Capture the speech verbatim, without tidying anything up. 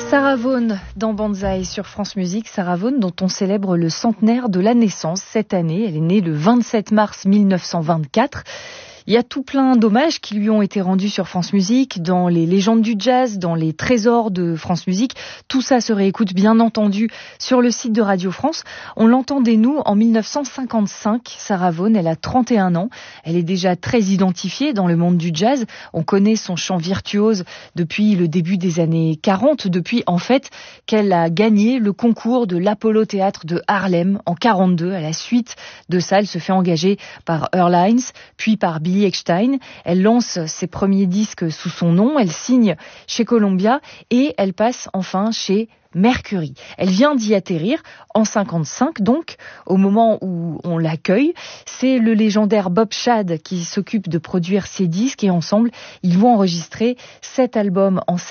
Sarah Vaughan dans Banzai sur France Musique. Sarah Vaughan dont on célèbre le centenaire de la naissance cette année. Elle est née le vingt-sept mars mille neuf cent vingt-quatre. Il y a tout plein d'hommages qui lui ont été rendus sur France Musique, dans les légendes du jazz, dans les trésors de France Musique. Tout ça se réécoute bien entendu sur le site de Radio France. On l'entendait nous en mille neuf cent cinquante-cinq. Sarah Vaughan, elle a trente et un ans. Elle est déjà très identifiée dans le monde du jazz. On connaît son chant virtuose depuis le début des années quarante, depuis en fait qu'elle a gagné le concours de l'Apollo Théâtre de Harlem en quarante-deux. À la suite de ça, elle se fait engager par Earl Hines, puis par Billy Eckstine. Elle lance ses premiers disques sous son nom, elle signe chez Columbia et elle passe enfin chez Mercury. Elle vient d'y atterrir en cinquante-cinq, donc au moment où on l'accueille. C'est le légendaire Bob Shad qui s'occupe de produire ses disques et ensemble, ils vont enregistrer sept albums en